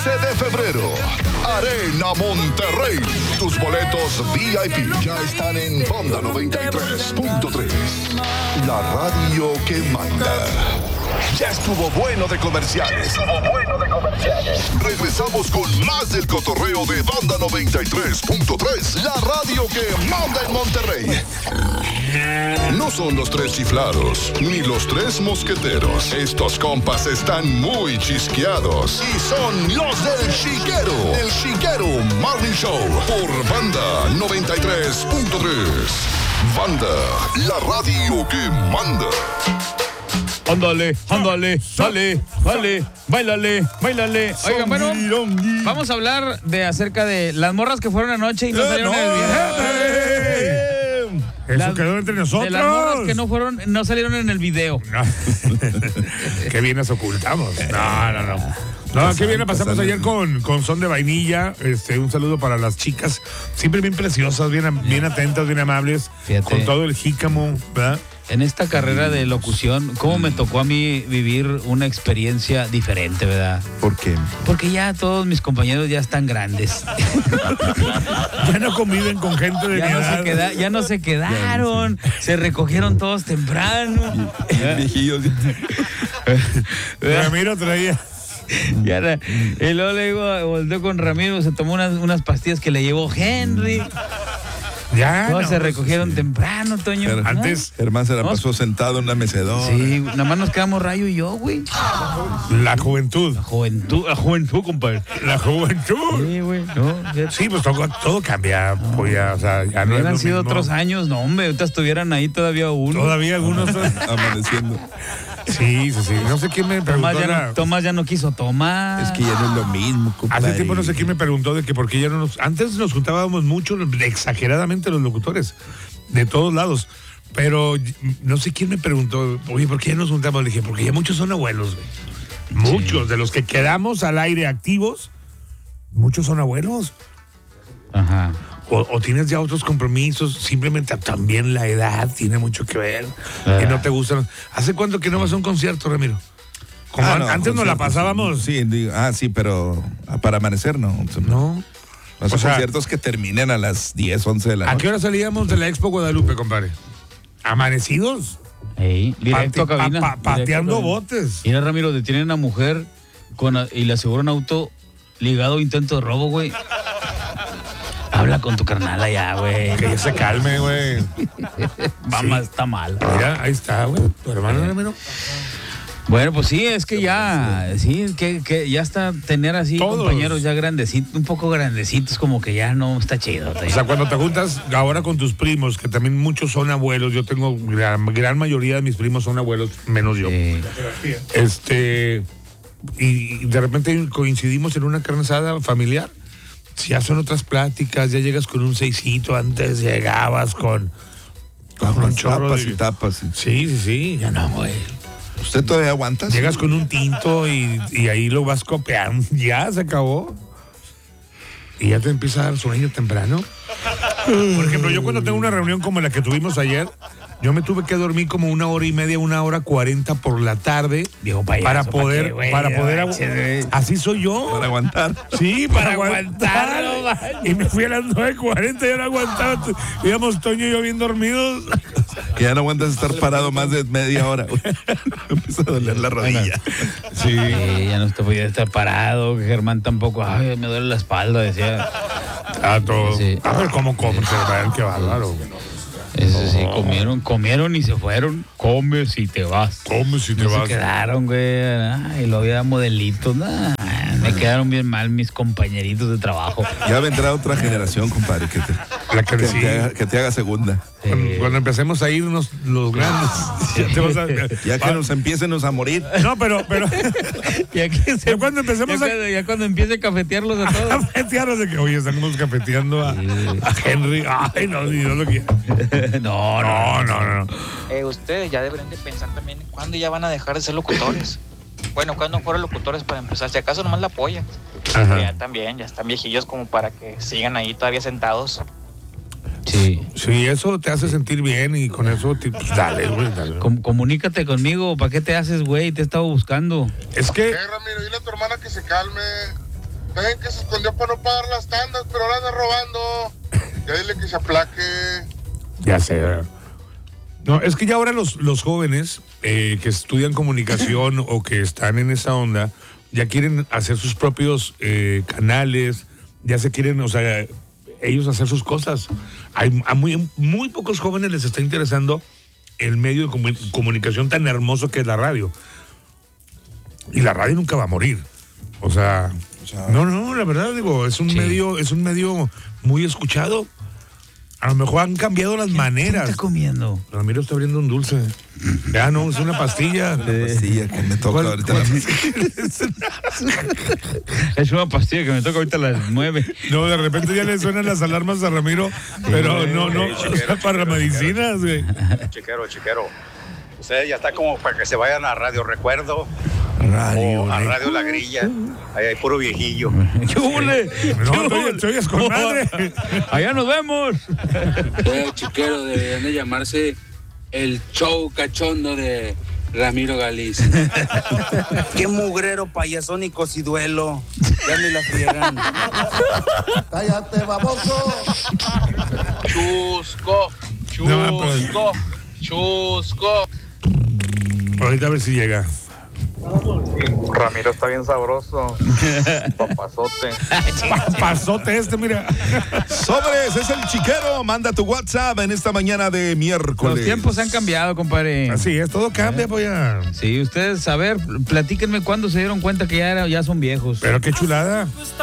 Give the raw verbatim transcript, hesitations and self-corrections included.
de febrero, Arena Monterrey. Tus boletos V I P ya están en Banda noventa y tres punto tres. La radio que manda. Ya estuvo bueno de comerciales. Estuvo bueno de comerciales. Regresamos con más del cotorreo de Banda noventa y tres punto tres. La radio que manda en Monterrey. No son los tres chiflados, ni los tres mosqueteros. Estos compas están muy chisqueados. Y son los del Chiquero. El Chiquero Morning Show. Por Banda noventa y tres punto tres. Banda, la radio que manda. Ándale, ándale, dale, dale, bailale, bailale. Oigan, bueno, vamos a hablar de acerca de las morras que fueron anoche y no salieron en el video. Eso las, quedó entre nosotros. De las morras que no fueron, no salieron en el video. No. Qué bien nos ocultamos. No, no, no. No, qué bien la pasamos ayer con, con Son de Vainilla. Este, un saludo para las chicas, siempre bien preciosas, bien, bien atentas, bien amables. Fíjate. Con todo el jícamo, ¿verdad? En esta carrera de locución, ¿cómo me tocó a mí vivir una experiencia diferente, verdad? ¿Por qué? Porque ya todos mis compañeros ya están grandes. Ya no conviven con gente de ya mi no edad. Se queda, ya no se quedaron, sí. Se recogieron todos temprano. Viejillos. Ramiro traía. Y, ahora, y luego le digo, volteó con Ramiro, se tomó unas, unas pastillas que le llevó Henry. Ya. Todos no, se recogieron sí. temprano, Toño. Pero antes, Germán se la pasó no. sentado en una mecedora. Sí, nada más nos quedamos Rayo y yo, güey. La juventud. La juventud, la juventud, compadre. La juventud. Sí, güey. No, sí, pues todo, todo cambia. No. Pues ya, o sea, ya no hubieran es lo sido mismo. Otros años, no, hombre. Ahorita estuvieran ahí todavía uno. Todavía algunos. Amaneciendo. Sí, sí, sí. No sé quién me preguntó. Tomás ya, la... no, Tomás ya no quiso tomar. Es que ya no es lo mismo, compadre. Hace tiempo no sé quién me preguntó de que por qué ya no nos... Antes nos juntábamos mucho, exageradamente los locutores, de todos lados. Pero no sé quién me preguntó, oye, ¿por qué ya nos juntamos? Le dije, porque ya muchos son abuelos, güey. Muchos, sí. De los que quedamos al aire activos, muchos son abuelos. Ajá. O, o tienes ya otros compromisos, simplemente también la edad tiene mucho que ver, ah. que no te gustan. ¿Hace cuánto que no vas a un concierto, Ramiro? Como ah, no, antes nos la pasábamos. Sí, digo, ah, sí, pero para amanecer no. No. Los o sea, conciertos que terminen a las diez, once de la noche. ¿A qué hora salíamos de la Expo Guadalupe, compadre? ¿Amanecidos? Ey, directo Pate, a cabina. Pa, pa, pateando directo botes. Mira, Ramiro, detienen a una mujer con, y le aseguran auto ligado a intento de robo, güey. Habla con tu carnal allá, güey. Que ya se calme, güey. Mamá sí. está mal. Mira, ahí está, güey. Tu hermano, Ramiro. Bueno, pues sí, es que ya, sí, que, que ya está tener así todos. Compañeros ya grandecitos, un poco grandecitos, como que ya no está chido. O sea, cuando te juntas ahora con tus primos, que también muchos son abuelos, yo tengo, la gran mayoría de mis primos son abuelos, menos yo. Sí. Este, y de repente coincidimos en una carne asada familiar. Ya son otras pláticas, ya llegas con un seisito, antes llegabas con, con un chorro tapas de... y tapas. Sí, sí, sí, ya no, güey. ¿Usted todavía aguanta? Llegas con un tinto y, y ahí lo vas copiando. Ya, se acabó. Y ya te empieza a dar sueño temprano. Por ejemplo, yo cuando tengo una reunión como la que tuvimos ayer, yo me tuve que dormir como una hora y media, una hora cuarenta por la tarde. Digo, payaso, para poder, ¿para qué, para poder agu- así soy yo. Para aguantar. Sí, para, para aguantar. aguantar. Y me fui a las nueve cuarenta y ya no aguantaba. Íbamos Toño y yo bien dormidos. Que ya no aguantas estar parado más de media hora. Empieza a doler la rodilla. Sí. sí, ya no te podía estar parado. Germán tampoco. Ay, me duele la espalda, decía. Ah, todo. Sí. A ver cómo comen, qué bárbaro. Eso sí, comieron, comieron y se fueron. Come si te vas. Come si te no vas. Se quedaron, güey. Ay, lo había modelitos. Nah, me quedaron bien mal mis compañeritos de trabajo. Ya vendrá otra generación, compadre, que te, La que, que, sí. te, haga, que te haga segunda. Sí. Cuando, cuando empecemos a irnos los grandes. Sí. Ya, te vas a, ya que nos empiecen a morir. No, pero... pero ya, que se, ya cuando empecemos ya a... Cuando, ya cuando empiece a cafetearlos a todos. Cafetearlos de que, oye, estamos cafeteando a, sí. a Henry. Ay, no, no lo quiero. No, no, no, no. no. Eh, ustedes ya deberían de pensar también cuándo ya van a dejar de ser locutores. Bueno, cuando fueron locutores para empezar, si acaso nomás la apoyan. Ya también, ya están viejillos como para que sigan ahí todavía sentados. Sí. Sí, eso te hace sentir bien y con eso, te, pues dale, güey, dale. Com- comunícate conmigo, ¿para qué te haces, güey? Te he estado buscando. Es que... Eh, Ramiro, dile a tu hermana que se calme. Ven que se escondió para no pagar las tandas, pero ahora anda robando. Ya dile que se aplaque. Ya sé. ¿verdad? No, es que ya ahora los, los jóvenes eh, que estudian comunicación o que están en esa onda, ya quieren hacer sus propios eh, canales, ya se quieren, o sea, ellos hacer sus cosas. Hay, a muy, muy pocos jóvenes les está interesando el medio de comu- comunicación tan hermoso que es la radio. Y la radio nunca va a morir. O sea, o sea no, no, la verdad, digo, es un sí. medio, es un medio muy escuchado. A lo mejor han cambiado las ¿Qué, maneras. ¿Qué está comiendo? Ramiro está abriendo un dulce. Ya no, es una pastilla. Una pastilla que me toca ahorita. La es una pastilla que me toca ahorita a las nueve. No, de repente ya le suenan las alarmas a Ramiro, pero no, no, no, o sea, para medicinas, güey. Chiquero, chiquero. Ustedes ya está como para que se vayan a Radio Recuerdo. Radio, o a Radio La Grilla. Ahí hay puro viejillo. ¡Chule! No, te oyes con madre. Allá nos vemos. El chiquero deberían de llamarse el show cachondo de Ramiro Galiz. Qué mugrero payasón y cociduelo. Ya ni la friegan. Cállate, baboso. Chusco, chusco, No, pero... chusco. Ahorita a ver si llega. Ramiro está bien sabroso. Papazote. Papazote este, mira. Sobres, es el chiquero. Manda tu WhatsApp en esta mañana de miércoles. Los tiempos han cambiado, compadre. Así es, todo cambia, pues ya. Sí, ustedes, a ver, platíquenme cuándo se dieron cuenta que ya, era, ya son viejos. Pero qué chulada.